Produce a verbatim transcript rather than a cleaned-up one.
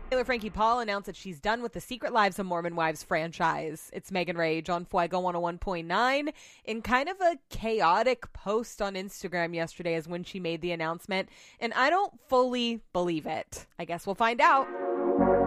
Taylor Frankie Paul announced that she's done with the Secret Lives of Mormon Wives franchise. It's Megan Rage on Fuego one oh one point nine. In kind of a chaotic post on Instagram yesterday is when she made the announcement, and I don't fully believe it. I guess we'll find out.